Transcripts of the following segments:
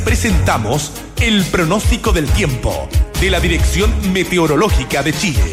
Presentamos el pronóstico del tiempo de la Dirección Meteorológica de Chile.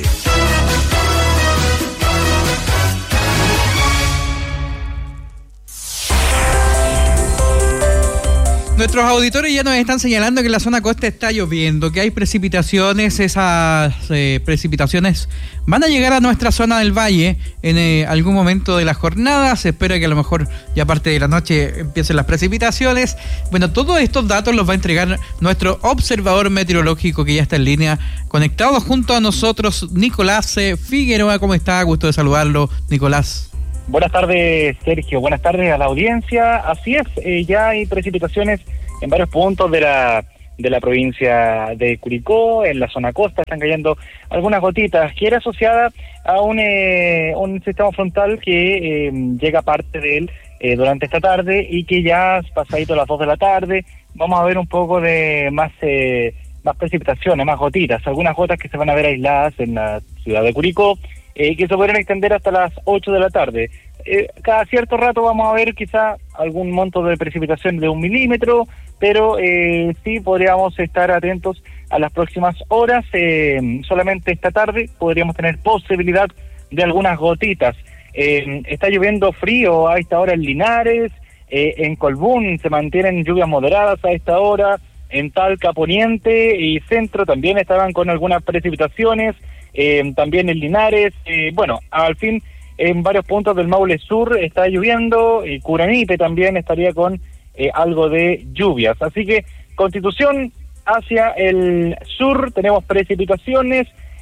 Nuestros auditores ya nos están señalando que en la zona costa está lloviendo, que hay precipitaciones. Esas precipitaciones van a llegar a nuestra zona del valle en algún momento de la jornada. Se espera que a lo mejor ya parte de la noche empiecen las precipitaciones. Bueno, todos estos datos los va a entregar nuestro observador meteorológico que ya está en línea, conectado junto a nosotros, Nicolás Figueroa. ¿Cómo está? Gusto de saludarlo, Nicolás. Buenas tardes, Sergio. Buenas tardes a la audiencia. Así es, ya hay precipitaciones en varios puntos de la provincia de Curicó. En la zona costa están cayendo algunas gotitas, que era asociada a un sistema frontal que llega parte de él durante esta tarde, y que ya pasadito las 2 de la tarde vamos a ver un poco de más precipitaciones, más gotitas. Algunas gotas que se van a ver aisladas en la ciudad de Curicó, que se podrían extender hasta las 8 de la tarde. Cada cierto rato vamos a ver quizá algún monto de precipitación de 1 milímetro, pero sí podríamos estar atentos a las próximas horas. Solamente esta tarde podríamos tener posibilidad de algunas gotitas. Está lloviendo frío a esta hora en Linares, en Colbún se mantienen lluvias moderadas a esta hora, en Talca Poniente y Centro también estaban con algunas precipitaciones. También en Linares, bueno, al fin en varios puntos del Maule Sur está lloviendo, y Curanipe también estaría con algo de lluvias. Así que Constitución hacia el sur tenemos precipitaciones,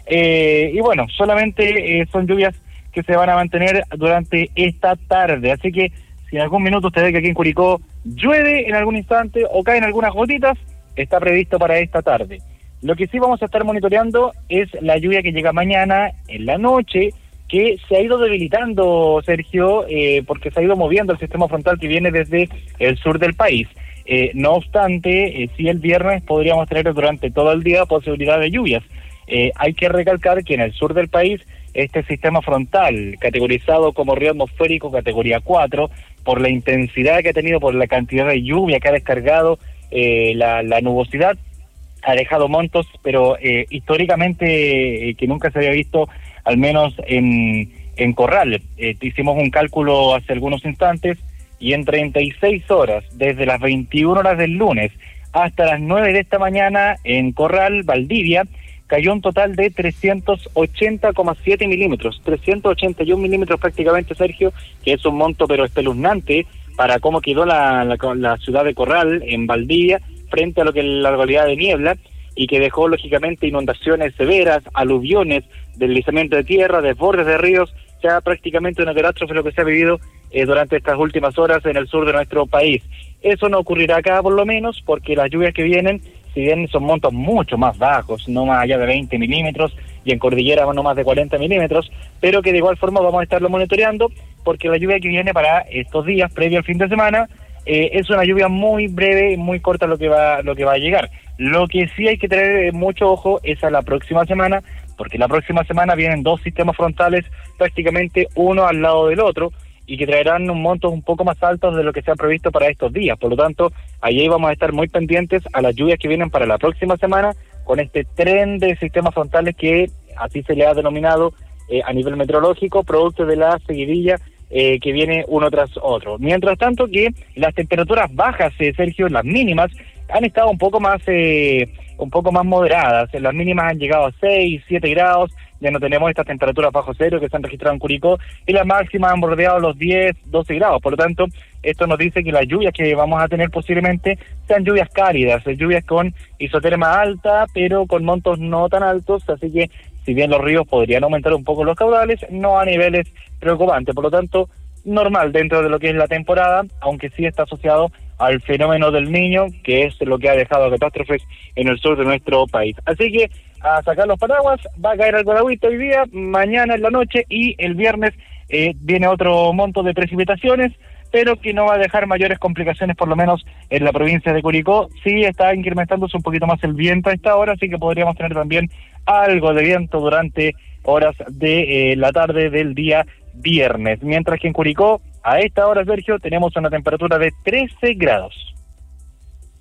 y bueno, solamente son lluvias que se van a mantener durante esta tarde. Así que si en algún minuto usted ve que aquí en Curicó llueve en algún instante o caen algunas gotitas, está previsto para esta tarde. Lo que sí vamos a estar monitoreando es la lluvia que llega mañana en la noche, que se ha ido debilitando, Sergio, porque se ha ido moviendo el sistema frontal que viene desde el sur del país. No obstante, sí el viernes podríamos tener durante todo el día posibilidad de lluvias. Hay que recalcar que en el sur del país este sistema frontal, categorizado como río atmosférico categoría 4, por la intensidad que ha tenido, por la cantidad de lluvia que ha descargado la nubosidad, ha dejado montos, pero históricamente que nunca se había visto, al menos en Corral. Hicimos un cálculo hace algunos instantes, y en 36 horas, desde las 21 horas del lunes hasta las 9 de esta mañana, en Corral, Valdivia, cayó un total de 380,7 milímetros, 381 milímetros prácticamente, Sergio, que es un monto pero espeluznante para cómo quedó la ciudad de Corral, en Valdivia, frente a lo que es la localidad de Niebla, y que dejó lógicamente inundaciones severas, aluviones, deslizamiento de tierra, desbordes de ríos. Ya prácticamente una catástrofe lo que se ha vivido durante estas últimas horas en el sur de nuestro país. Eso no ocurrirá acá por lo menos, porque las lluvias que vienen, si bien son montos mucho más bajos, no más allá de 20 milímetros, y en cordillera no más de 40 milímetros, pero que de igual forma vamos a estarlo monitoreando, porque la lluvia que viene para estos días previo al fin de semana es una lluvia muy breve, muy corta lo que va a llegar. Lo que sí hay que tener mucho ojo es a la próxima semana, porque la próxima semana vienen 2 sistemas frontales prácticamente uno al lado del otro, y que traerán un montos un poco más altos de lo que se ha previsto para estos días. Por lo tanto, allí vamos a estar muy pendientes a las lluvias que vienen para la próxima semana, con este tren de sistemas frontales que así se le ha denominado a nivel meteorológico, producto de la seguidilla que viene uno tras otro. Mientras tanto que las temperaturas bajas, Sergio, las mínimas, han estado un poco más moderadas. Las mínimas han llegado a 6, 7 grados, ya no tenemos estas temperaturas bajo cero que se han registrado en Curicó, y las máximas han bordeado los 10, 12 grados. Por lo tanto, esto nos dice que las lluvias que vamos a tener posiblemente sean lluvias cálidas, lluvias con isoterma alta, pero con montos no tan altos, así que si bien los ríos podrían aumentar un poco los caudales, no a niveles preocupantes. Por lo tanto, normal dentro de lo que es la temporada, aunque sí está asociado al fenómeno del Niño, que es lo que ha dejado catástrofes en el sur de nuestro país. Así que a sacar los paraguas, va a caer algo de agüita hoy día, mañana en la noche, y el viernes viene otro monto de precipitaciones, pero que no va a dejar mayores complicaciones, por lo menos en la provincia de Curicó. Sí está incrementándose un poquito más el viento a esta hora, así que podríamos tener también algo de viento durante horas de la tarde del día viernes. Mientras que en Curicó, a esta hora, Sergio, tenemos una temperatura de 13 grados.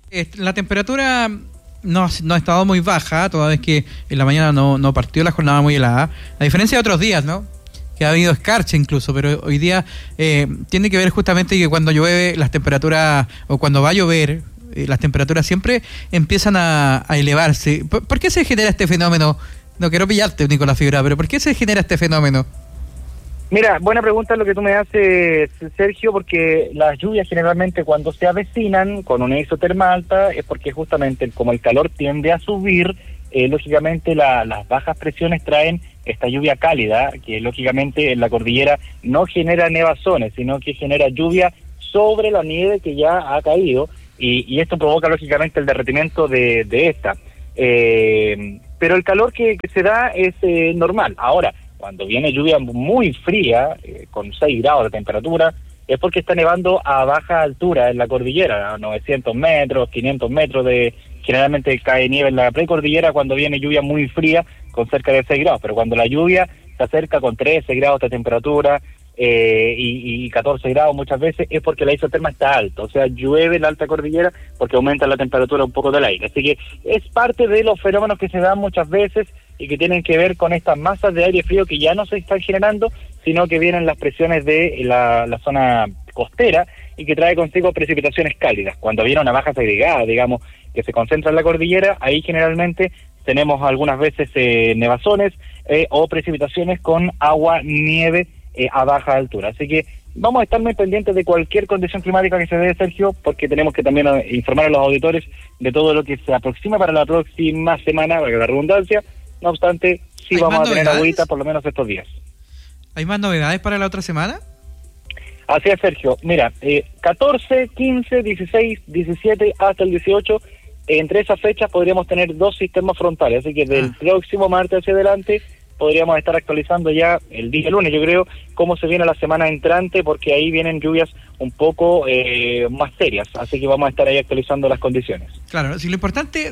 La temperatura no ha estado muy baja, toda vez que en la mañana no partió la jornada muy helada, a diferencia de otros días, ¿no? Que ha habido escarcha incluso, pero hoy día tiene que ver justamente que cuando llueve las temperaturas, o cuando va a llover, las temperaturas siempre empiezan a elevarse. ¿Por qué se genera este fenómeno? No quiero pillarte, Nicolás Figueroa, pero ¿por qué se genera este fenómeno? Mira, buena pregunta lo que tú me haces, Sergio, porque las lluvias generalmente cuando se avecinan con una isoterma alta es porque justamente como el calor tiende a subir, lógicamente las bajas presiones traen esta lluvia cálida, que lógicamente en la cordillera no genera nevazones, sino que genera lluvia sobre la nieve que ya ha caído, y esto provoca lógicamente el derretimiento de esta. Pero el calor que se da es normal. Ahora, cuando viene lluvia muy fría, con 6 grados de temperatura, es porque está nevando a baja altura en la cordillera, a 900 metros, 500 metros generalmente cae nieve en la precordillera cuando viene lluvia muy fría con cerca de 6 grados, pero cuando la lluvia se acerca con 13 grados de temperatura y 14 grados muchas veces, es porque la isoterma está alta, o sea, llueve en la alta cordillera porque aumenta la temperatura un poco del aire. Así que es parte de los fenómenos que se dan muchas veces y que tienen que ver con estas masas de aire frío que ya no se están generando, sino que vienen las presiones de la zona costera y que trae consigo precipitaciones cálidas. Cuando viene una baja segregada, digamos, que se concentra en la cordillera, ahí generalmente tenemos algunas veces nevazones o precipitaciones con agua, nieve a baja altura. Así que vamos a estar muy pendientes de cualquier condición climática que se dé, Sergio, porque tenemos que también informar a los auditores de todo lo que se aproxima para la próxima semana, para la redundancia. No obstante, sí vamos a tener agüita por lo menos estos días. ¿Hay más novedades para la otra semana? Así es, Sergio. Mira, 14, 15, 16, 17 hasta el 18, entre esas fechas podríamos tener 2 sistemas frontales, así que del próximo martes hacia adelante podríamos estar actualizando ya el día lunes, yo creo, cómo se viene la semana entrante, porque ahí vienen lluvias un poco más serias, así que vamos a estar ahí actualizando las condiciones. Claro, si lo importante,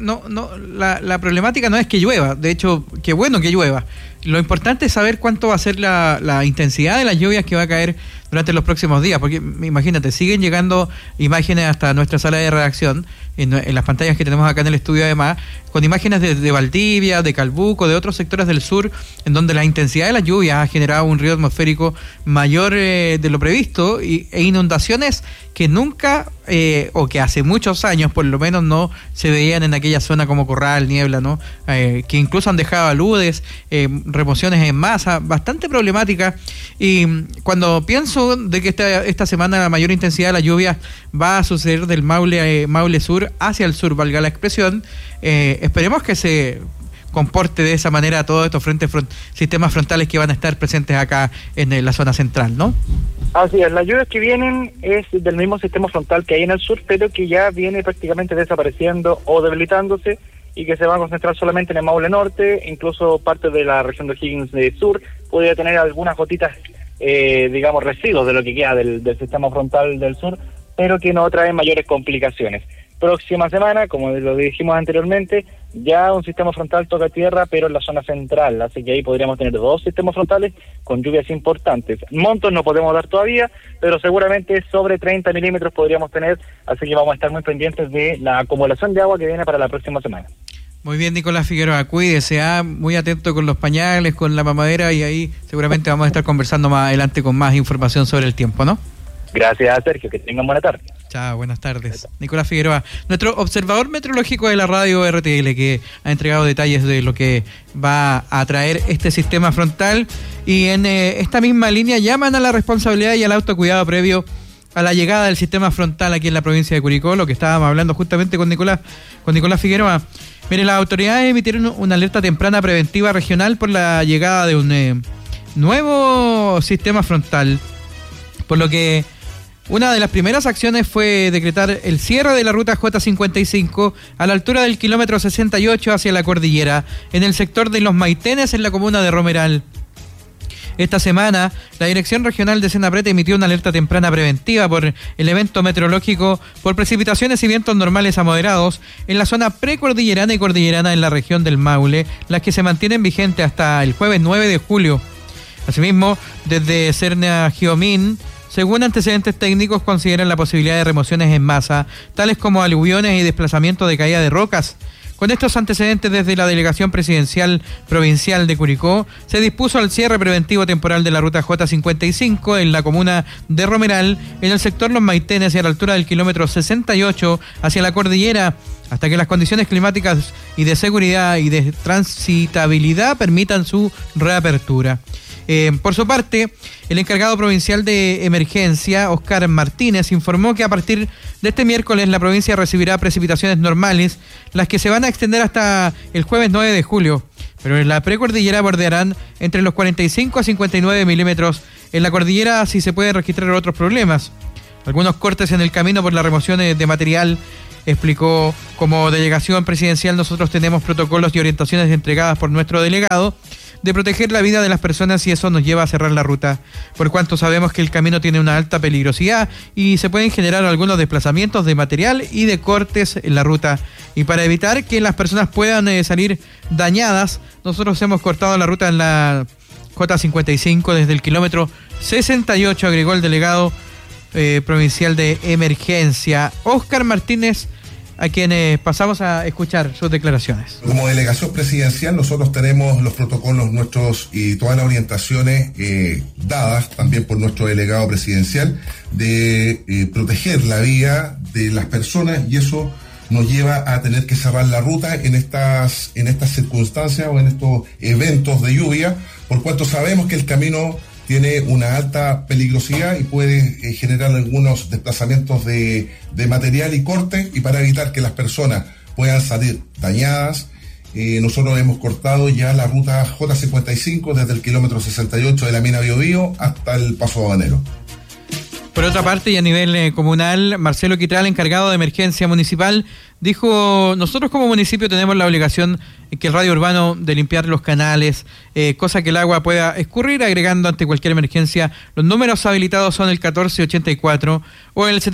la problemática no es que llueva, de hecho, qué bueno que llueva. Lo importante es saber cuánto va a ser la intensidad de las lluvias que va a caer durante los próximos días, porque imagínate, siguen llegando imágenes hasta nuestra sala de redacción, en las pantallas que tenemos acá en el estudio además, con imágenes de Valdivia, de Calbuco, de otros sectores del sur, en donde la intensidad de las lluvias ha generado un río atmosférico mayor de lo previsto e inundaciones que nunca, o que hace muchos años por lo menos no se veían en aquella zona como Corral, Niebla, ¿no? Que incluso han dejado aludes, remociones en masa, bastante problemática. Y cuando pienso de que esta semana la mayor intensidad de la lluvia va a suceder del Maule Sur hacia el sur, valga la expresión, esperemos que se comporte de esa manera todos estos sistemas frontales que van a estar presentes acá en la zona central, ¿no? Así es, las lluvias que vienen es del mismo sistema frontal que hay en el sur, pero que ya viene prácticamente desapareciendo o debilitándose y que se va a concentrar solamente en el Maule Norte, incluso parte de la región de O'Higgins Sur podría tener algunas gotitas, digamos, residuos de lo que queda del sistema frontal del sur, pero que no traen mayores complicaciones. Próxima semana, como lo dijimos anteriormente, ya un sistema frontal toca tierra, pero en la zona central, así que ahí podríamos tener 2 sistemas frontales con lluvias importantes. Montos no podemos dar todavía, pero seguramente sobre 30 milímetros podríamos tener, así que vamos a estar muy pendientes de la acumulación de agua que viene para la próxima semana. Muy bien, Nicolás Figueroa, cuídese, muy atento con los pañales, con la mamadera, y ahí seguramente vamos a estar conversando más adelante con más información sobre el tiempo, ¿no? Gracias, Sergio, que tengan buena tarde. Chao, buenas tardes. Nicolás Figueroa, nuestro observador meteorológico de la radio RTL, que ha entregado detalles de lo que va a traer este sistema frontal, y en esta misma línea llaman a la responsabilidad y al autocuidado previo a la llegada del sistema frontal aquí en la provincia de Curicó, lo que estábamos hablando justamente con Nicolás Figueroa. Mire, las autoridades emitieron una alerta temprana preventiva regional por la llegada de un nuevo sistema frontal, por lo que una de las primeras acciones fue decretar el cierre de la ruta J55 a la altura del kilómetro 68 hacia la cordillera, en el sector de Los Maitenes, en la comuna de Romeral. Esta semana, la Dirección Regional de Senapred emitió una alerta temprana preventiva por el evento meteorológico por precipitaciones y vientos normales a moderados en la zona precordillerana y cordillerana en la región del Maule, las que se mantienen vigentes hasta el jueves 9 de julio. Asimismo, desde Cerna Giomín, según antecedentes técnicos, consideran la posibilidad de remociones en masa, tales como aluviones y desplazamiento de caída de rocas. Con estos antecedentes, desde la Delegación Presidencial Provincial de Curicó, se dispuso al cierre preventivo temporal de la ruta J55 en la comuna de Romeral, en el sector Los Maitenes y a la altura del kilómetro 68 hacia la cordillera, hasta que las condiciones climáticas y de seguridad y de transitabilidad permitan su reapertura. Por su parte, el encargado provincial de emergencia, Óscar Martínez, informó que a partir de este miércoles la provincia recibirá precipitaciones normales, las que se van a extender hasta el jueves 9 de julio, pero en la precordillera bordearán entre los 45 a 59 milímetros. En la cordillera sí se pueden registrar otros problemas, algunos cortes en el camino por la remoción de material. Explicó: como delegación presidencial nosotros tenemos protocolos y orientaciones entregadas por nuestro delegado de proteger la vida de las personas, y eso nos lleva a cerrar la ruta, por cuanto sabemos que el camino tiene una alta peligrosidad y se pueden generar algunos desplazamientos de material y de cortes en la ruta. Y para evitar que las personas puedan salir dañadas, nosotros hemos cortado la ruta en la J55 desde el kilómetro 68, agregó el delegado provincial de emergencia, Óscar Martínez, a quienes pasamos a escuchar sus declaraciones. Como delegación presidencial nosotros tenemos los protocolos nuestros y todas las orientaciones dadas también por nuestro delegado presidencial de proteger la vida de las personas, y eso nos lleva a tener que cerrar la ruta en estas circunstancias o en estos eventos de lluvia, por cuanto sabemos que el camino tiene una alta peligrosidad y puede generar algunos desplazamientos de material y corte, y para evitar que las personas puedan salir dañadas, nosotros hemos cortado ya la ruta J55 desde el kilómetro 68 de la mina Biobío hasta el Paso Habanero. Por otra parte, y a nivel comunal, Marcelo Quitral, encargado de emergencia municipal, dijo: nosotros como municipio tenemos la obligación que el radio urbano de limpiar los canales, cosa que el agua pueda escurrir, agregando ante cualquier emergencia. Los números habilitados son el 1484 o el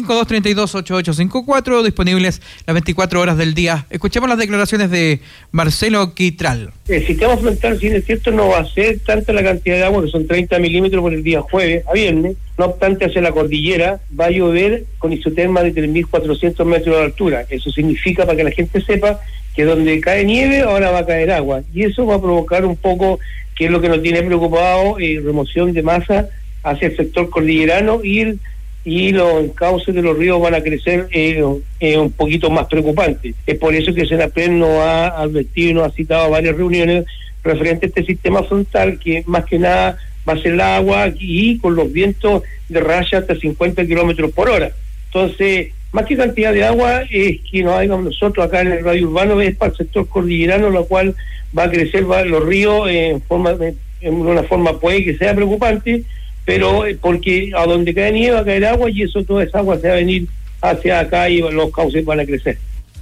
752328854, disponibles las 24 horas del día. Escuchemos las declaraciones de Marcelo Quitral. El sistema frontal, si es cierto, no va a ser tanta la cantidad de agua, que son 30 milímetros por el día jueves a viernes. No obstante, hacia la cordillera va a llover con isoterma de 3.400 metros de altura. Eso significa, para que la gente sepa, que donde cae nieve ahora va a caer agua, y eso va a provocar un poco, que es lo que nos tiene preocupado, remoción de masa hacia el sector cordillerano, y los cauces de los ríos van a crecer un poquito más preocupante. Es por eso que Senapred nos ha advertido y nos ha citado a varias reuniones referente a este sistema frontal, que más que nada va a ser el agua y con los vientos de raya hasta 50 kilómetros por hora. Entonces, más que cantidad de agua, es que nos hagan nosotros acá en el radio urbano, es para el sector cordillerano, lo cual va a crecer los ríos en una forma puede que sea preocupante, pero porque a donde cae nieve va a caer agua, y eso, toda esa agua se va a venir hacia acá y los cauces van a crecer.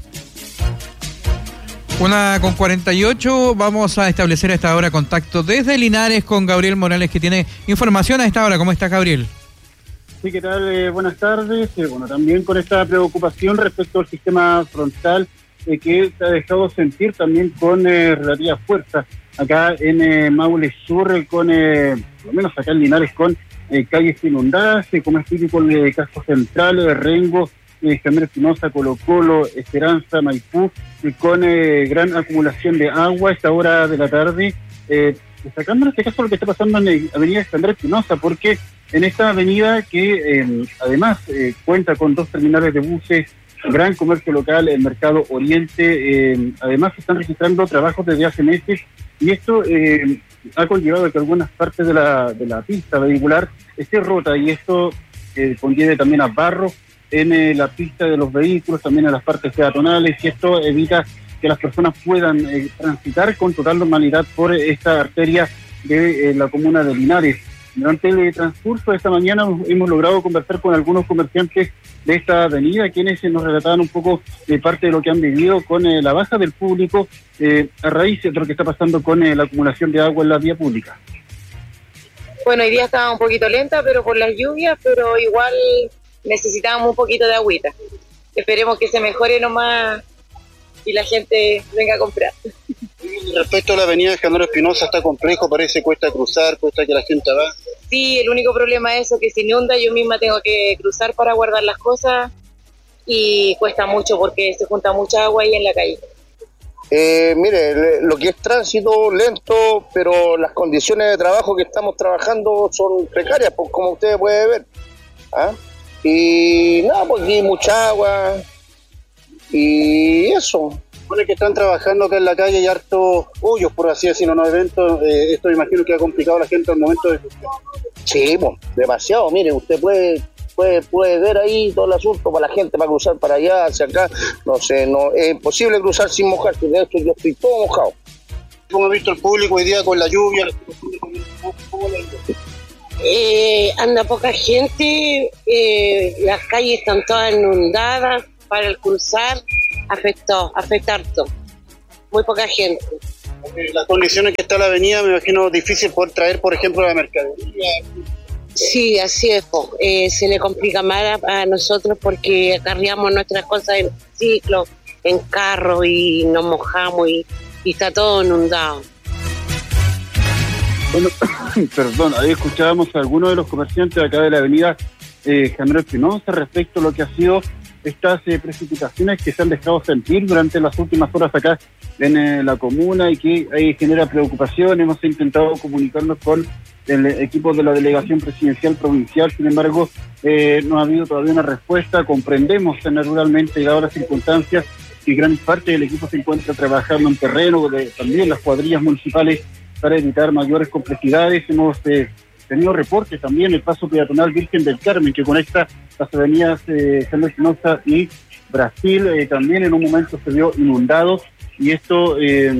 1:48, vamos a establecer a esta hora contacto desde Linares con Gabriel Morales, que tiene información a esta hora. ¿Cómo está, Gabriel? Sí, ¿qué tal? Buenas tardes. Bueno, también con esta preocupación respecto al sistema frontal que se ha dejado sentir también con relativa fuerza acá en Maule Sur, con, por lo menos acá en Linares, con calles inundadas, como es típico el Casco Central, Rengo, Javier Espinosa, Colo Colo, Esperanza, Maipú, con gran acumulación de agua a esta hora de la tarde, destacando en este caso lo que está pasando en Avenida Javier Espinosa, porque en esta avenida que además cuenta con 2 terminales de buses, gran comercio local, el Mercado Oriente, además se están registrando trabajos desde hace meses, y esto ha conllevado que algunas partes de la pista vehicular esté rota, y esto conlleve también a barro en la pista de los vehículos, también en las partes peatonales, y esto evita que las personas puedan transitar con total normalidad por esta arteria de la comuna de Linares. Durante el transcurso de esta mañana hemos logrado conversar con algunos comerciantes de esta avenida, quienes nos relataban un poco de parte de lo que han vivido con la baja del público a raíz de lo que está pasando con la acumulación de agua en la vía pública. Bueno, hoy día estaba un poquito lenta, pero por las lluvias, pero igual necesitábamos un poquito de agüita. Esperemos que se mejore nomás y la gente venga a comprar. Respecto a la avenida General Espinosa, está complejo, parece, cuesta cruzar, cuesta que la gente va. sí, el único problema es eso, que se inunda, yo misma tengo que cruzar para guardar las cosas y cuesta mucho porque se junta mucha agua ahí en la calle. Mire, lo que es tránsito lento, pero las condiciones de trabajo que estamos trabajando son precarias, pues, como usted puede ver. Y nada, pues aquí hay mucha agua y eso. Supone que están trabajando acá en la calle y hartos hoyos, por así decirlo, no eventos. Esto me imagino que ha complicado a la gente al momento de... Sí, pues, demasiado. Mire, usted puede ver ahí todo el asunto para la gente, para cruzar para allá, hacia acá. No sé, no es imposible cruzar sin mojarse. De esto yo estoy todo mojado. ¿Cómo ha visto el público hoy día con la lluvia? Anda poca gente, las calles están todas inundadas, para el cruzar afecta harto, muy poca gente. Las condiciones que está la avenida, me imagino difícil poder traer, por ejemplo, la mercadería. Sí, así es, se le complica más a nosotros porque cargamos nuestras cosas en ciclo, en carro y nos mojamos y está todo inundado. Bueno, perdón, ahí escuchábamos a algunos de los comerciantes de acá de la avenida General Espinosa respecto a lo que ha sido estas precipitaciones que se han dejado sentir durante las últimas horas acá en la comuna y que ahí genera preocupación. Hemos intentado comunicarnos con el equipo de la delegación presidencial provincial, sin embargo no ha habido todavía una respuesta. Comprendemos naturalmente, dadas las circunstancias, que gran parte del equipo se encuentra trabajando en terreno, también las cuadrillas municipales, para evitar mayores complejidades. Hemos tenido reportes también el paso peatonal Virgen del Carmen, que conecta las avenidas General Espinosa y Brasil, también en un momento se vio inundado, y esto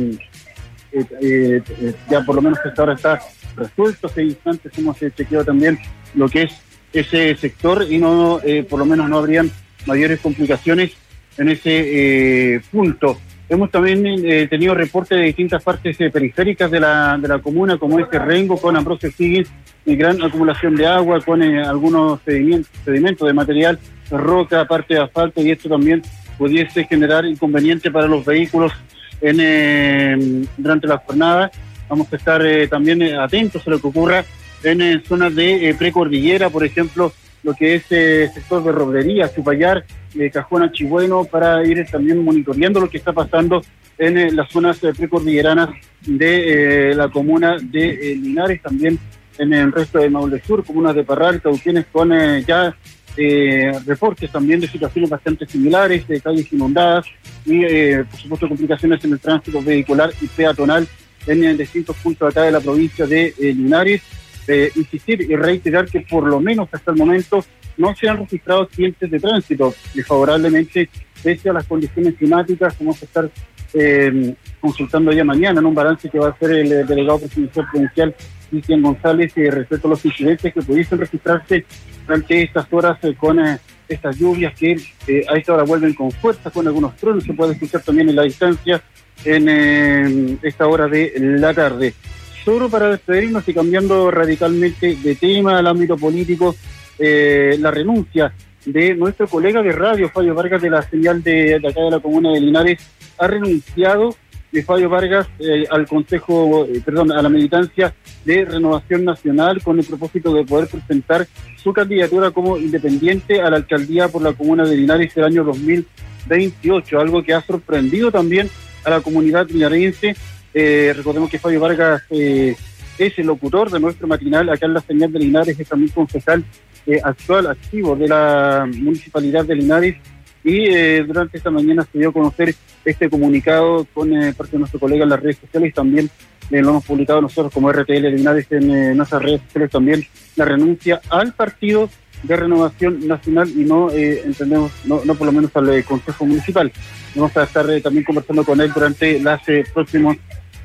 ya por lo menos hasta ahora está resuelto. Hace instantes hemos chequeado también lo que es ese sector y no por lo menos no habrían mayores complicaciones en ese punto. Hemos también tenido reportes de distintas partes periféricas de la comuna, como este Rengo, con Ambrosio Higgins, y gran acumulación de agua, con algunos sedimentos de material, roca, parte de asfalto, y esto también pudiese generar inconveniente para los vehículos durante la jornada. Vamos a estar también atentos a lo que ocurra en zonas de precordillera, por ejemplo, lo que es sector de Roblería, Chupayar, Cajón Achigüeno, para ir también monitoreando lo que está pasando en las zonas precordilleranas de la comuna de Linares, también en el resto de Maule Sur, comunas de Parral, Cauquienes, con ya reportes también de situaciones bastante similares, de calles inundadas y por supuesto complicaciones en el tránsito vehicular y peatonal en distintos puntos acá de la provincia de Linares. Insistir y reiterar que por lo menos hasta el momento no se han registrado accidentes de tránsito favorablemente, pese a las condiciones climáticas. Vamos a estar consultando ya mañana en un balance que va a hacer el delegado presidencial provincial Cristian González respecto a los incidentes que pudiesen registrarse durante estas horas con estas lluvias que a esta hora vuelven con fuerza, con algunos truenos. Se puede escuchar también en la distancia en esta hora de la tarde. Solo para despedirnos y cambiando radicalmente de tema al ámbito político, la renuncia de nuestro colega de radio, Fabio Vargas, de la señal de acá de la comuna de Linares. Ha renunciado Fabio Vargas al Consejo, a la militancia de Renovación Nacional, con el propósito de poder presentar su candidatura como independiente a la alcaldía por la comuna de Linares el año 2028, algo que ha sorprendido también a la comunidad linarense. Recordemos que Fabio Vargas es el locutor de nuestro matinal acá en la señal de Linares, es también concejal actual activo de la municipalidad de Linares, y durante esta mañana se dio a conocer este comunicado con parte de nuestro colega en las redes sociales. También lo hemos publicado nosotros como RTL Linares en nuestras redes sociales, también la renuncia al partido de Renovación Nacional y no entendemos, no por lo menos al Consejo Municipal. Vamos a estar también conversando con él durante las próximas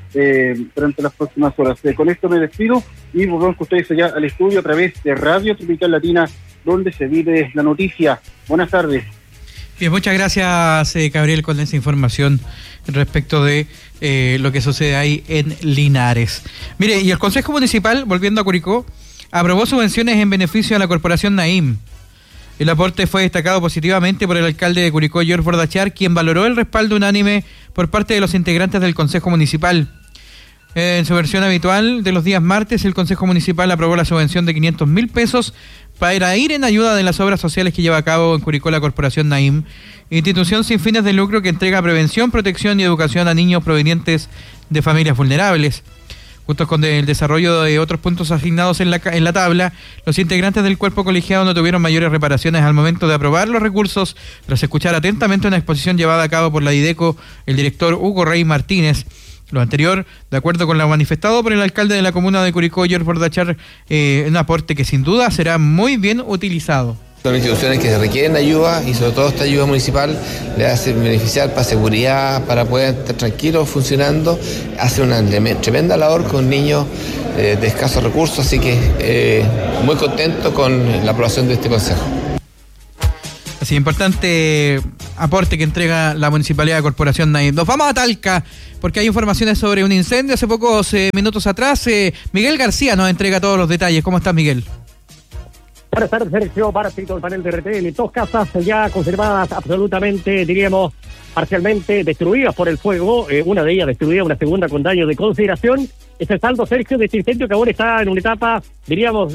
horas. Con esto me despido y volvemos con ustedes allá al estudio a través de Radio Tropical Latina, donde se vive la noticia. Buenas tardes. Bien, muchas gracias, Gabriel, con esa información respecto de lo que sucede ahí en Linares. Mire, y el Consejo Municipal, volviendo a Curicó, aprobó subvenciones en beneficio a la Corporación Naim. El aporte fue destacado positivamente por el alcalde de Curicó, George Bordachar, quien valoró el respaldo unánime por parte de los integrantes del Consejo Municipal. En su versión habitual de los días martes, el Consejo Municipal aprobó la subvención de 500.000 pesos para ir en ayuda de las obras sociales que lleva a cabo en Curicó la Corporación Naim, institución sin fines de lucro que entrega prevención, protección y educación a niños provenientes de familias vulnerables. Junto con el desarrollo de otros puntos asignados en la tabla, los integrantes del cuerpo colegiado no tuvieron mayores reparaciones al momento de aprobar los recursos, tras escuchar atentamente una exposición llevada a cabo por la IDECO, el director Hugo Rey Martínez. Lo anterior, de acuerdo con lo manifestado por el alcalde de la comuna de Curicó, George Bordachar, un aporte que sin duda será muy bien utilizado. Son instituciones que requieren ayuda y sobre todo esta ayuda municipal le hace beneficiar para seguridad, para poder estar tranquilos funcionando. Hace una tremenda labor con niños de escasos recursos, así que muy contento con la aprobación de este consejo. Así, importante aporte que entrega la Municipalidad de Corporación Naim. Nos vamos a Talca, porque hay informaciones sobre un incendio hace pocos minutos atrás. Miguel García nos entrega todos los detalles. ¿Cómo estás, Miguel? Buenas tardes, Sergio, para todo el panel de RTL. Dos casas ya conservadas absolutamente, diríamos, parcialmente destruidas por el fuego. Una de ellas destruida, una segunda con daño de consideración. Es el saldo, Sergio, de este incendio que ahora está en una etapa, diríamos,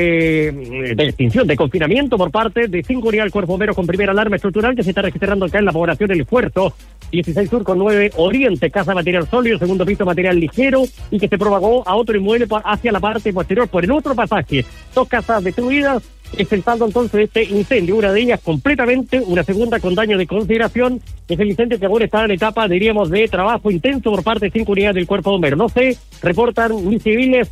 de extinción, de confinamiento por parte de 5 unidades del Cuerpo Bombero con primera alarma estructural que se está registrando acá en la población del Esfuerzo. 16 Sur con 9 Oriente, casa material sólido, segundo piso material ligero, y que se propagó a otro inmueble hacia la parte posterior por el otro pasaje. Dos casas destruidas. Es el saldo entonces de este incendio, una de ellas completamente, una segunda con daño de consideración. Es el incendio que ahora está en etapa, diríamos, de trabajo intenso por parte de 5 unidades del Cuerpo Bombero. No se reportan ni civiles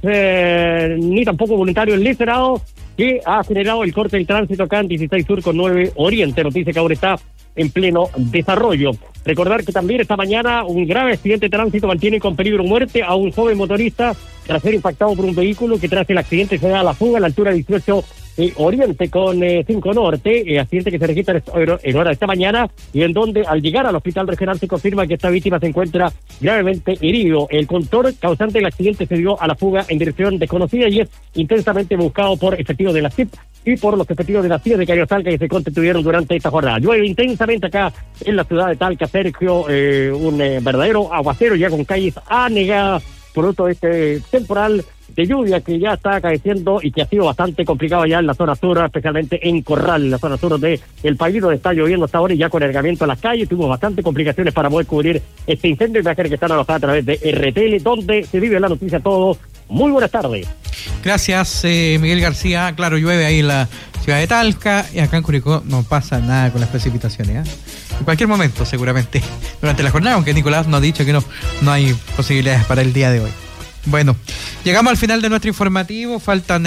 ni tampoco voluntarios lacerados, que ha generado el corte del tránsito acá en 16 Sur con 9 Oriente, noticia que ahora está en pleno desarrollo. Recordar que también esta mañana un grave accidente de tránsito mantiene con peligro de muerte a un joven motorista tras ser impactado por un vehículo que tras el accidente se da a la fuga a la altura de 18 Oriente con 5 Norte, accidente que se registra en hora de esta mañana y en donde al llegar al hospital regional se confirma que esta víctima se encuentra gravemente herido. El conductor causante del accidente se dio a la fuga en dirección desconocida y es intensamente buscado por efectivos de la CIP y por los efectivos de la CIA de Cayo Talca que se constituyeron durante esta jornada. Llueve intensamente acá en la ciudad de Talca, Sergio, un verdadero aguacero ya con calles anegadas, producto de este temporal de lluvia que ya está acaeciendo y que ha sido bastante complicado ya en la zona sur, especialmente en Corral, en la zona sur del país, donde está lloviendo hasta ahora y ya con ergamiento a las calles. Tuvimos bastante complicaciones para poder cubrir este incendio. Imágenes que están alojadas a través de RTL, donde se vive la noticia todo. Muy buenas tardes. Gracias, Miguel García. Claro, llueve ahí en la ciudad de Talca y acá en Curicó no pasa nada con las precipitaciones, En cualquier momento, seguramente, durante la jornada, aunque Nicolás nos ha dicho que no hay posibilidades para el día de hoy. Bueno, llegamos al final de nuestro informativo, faltan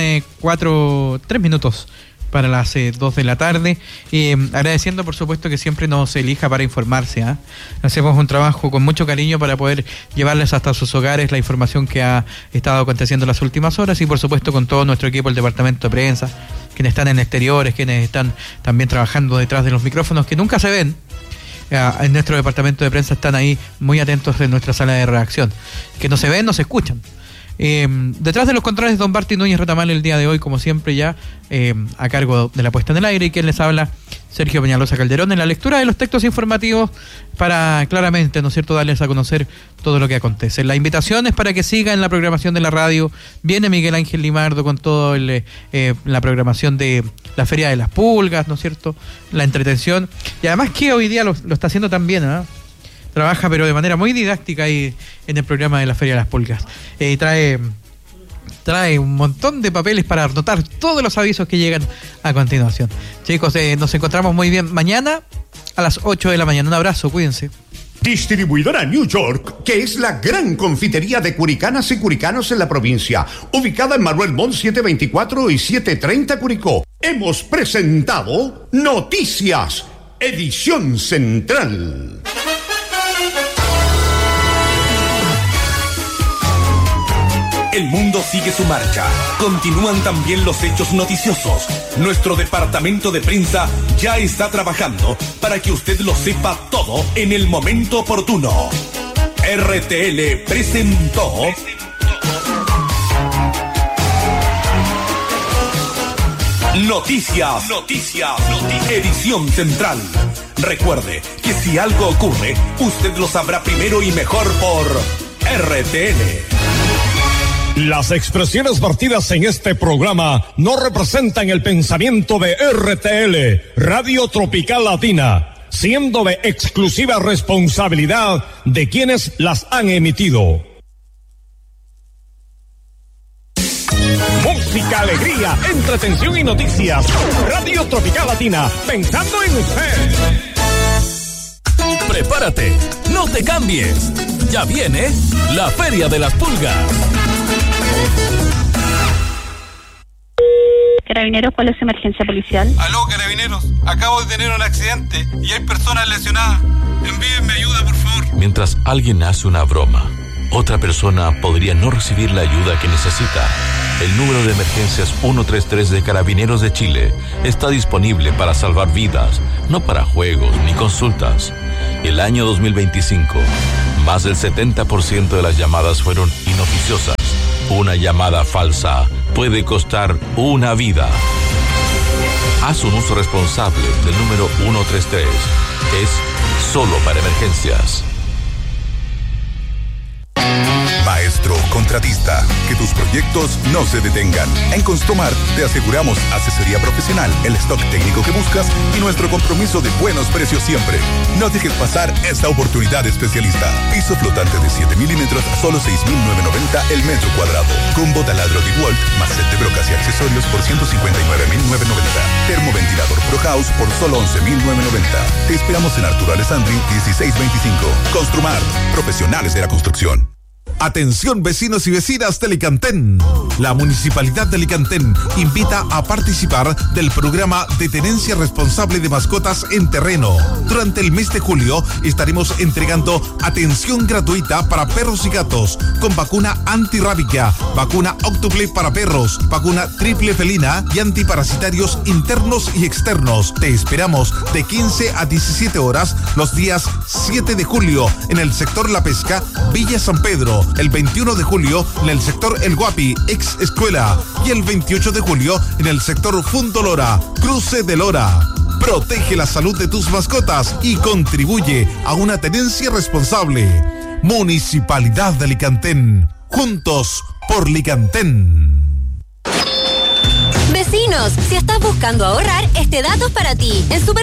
3 minutos para las 2 de la tarde, agradeciendo por supuesto que siempre nos elija para informarse. Hacemos un trabajo con mucho cariño para poder llevarles hasta sus hogares la información que ha estado aconteciendo en las últimas horas y por supuesto con todo nuestro equipo, el departamento de prensa, quienes están en exteriores, quienes están también trabajando detrás de los micrófonos que nunca se ven. En nuestro departamento de prensa están ahí muy atentos en nuestra sala de redacción, que no se ven, no se escuchan. Detrás de los controles, don Barty Núñez Retamal, el día de hoy, como siempre, ya a cargo de la puesta en el aire, y quien les habla, Sergio Peñalosa Calderón, en la lectura de los textos informativos para claramente, ¿no es cierto?, darles a conocer todo lo que acontece. La invitación es para que siga en la programación de la radio. Viene Miguel Ángel Limardo con todo la programación de la Feria de las Pulgas, ¿no es cierto?, la entretención, y además que hoy día lo está haciendo también, trabaja pero de manera muy didáctica ahí en el programa de la Feria de las Pulgas. Trae un montón de papeles para anotar todos los avisos que llegan a continuación. Chicos, nos encontramos muy bien mañana a las 8 de la mañana. Un abrazo, cuídense. Distribuidora New York, que es la gran confitería de curicanas y curicanos en la provincia, ubicada en Manuel Montt 724 y 730 Curicó. Hemos presentado Noticias, edición central. El mundo sigue su marcha. Continúan también los hechos noticiosos. Nuestro departamento de prensa ya está trabajando para que usted lo sepa todo en el momento oportuno. RTL presentó Noticias, edición central. Recuerde que si algo ocurre, usted lo sabrá primero y mejor por RTL. Las expresiones vertidas en este programa no representan el pensamiento de RTL, Radio Tropical Latina, siendo de exclusiva responsabilidad de quienes las han emitido. Música, alegría, entretención y noticias. Radio Tropical Latina, pensando en usted. Prepárate, no te cambies. Ya viene la Feria de las Pulgas. Carabineros, ¿cuál es su emergencia policial? Aló, Carabineros, acabo de tener un accidente y hay personas lesionadas. Envíenme ayuda, por favor. Mientras alguien hace una broma, otra persona podría no recibir la ayuda que necesita. El número de emergencias 133 de Carabineros de Chile está disponible para salvar vidas, no para juegos ni consultas. El año 2025, más del 70% de las llamadas fueron inoficiosas. Una llamada falsa puede costar una vida. Haz un uso responsable del número 133. Es solo para emergencias. Maestro contratista, que tus proyectos no se detengan. En Construmar te aseguramos asesoría profesional, el stock técnico que buscas y nuestro compromiso de buenos precios siempre. No dejes pasar esta oportunidad especialista. Piso flotante de 7 milímetros a solo 6.990 el metro cuadrado. Combo taladro DeWalt más set de brocas y accesorios por 159.990. Termoventilador Pro House por solo 11.990. Te esperamos en Arturo Alessandri 1625. Construmar, profesionales de la construcción. Atención vecinos y vecinas de Licantén. La Municipalidad de Licantén invita a participar del programa de tenencia responsable de mascotas en terreno. Durante el mes de julio estaremos entregando atención gratuita para perros y gatos con vacuna antirrábica, vacuna óctuple para perros, vacuna triple felina y antiparasitarios internos y externos. Te esperamos de 15 a 17 horas los días 7 de julio en el sector La Pesca, Villa San Pedro. El 21 de julio en el sector El Guapi, ex escuela, y el 28 de julio en el sector Fundo Lora, Cruce de Lora. Protege la salud de tus mascotas y contribuye a una tenencia responsable. Municipalidad de Licantén. Juntos por Licantén. Vecinos, si estás buscando ahorrar, este dato es para ti. En